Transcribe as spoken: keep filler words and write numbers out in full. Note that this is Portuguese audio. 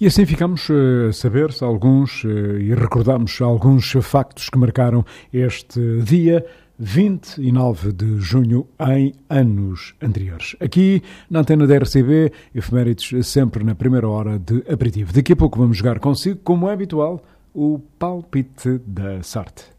E assim ficamos a saber alguns e recordamos alguns factos que marcaram este dia vinte e nove de junho em anos anteriores. Aqui na antena da R C B, efemérides sempre na primeira hora de aperitivo. Daqui a pouco vamos jogar consigo, como é habitual, o palpite da sorte.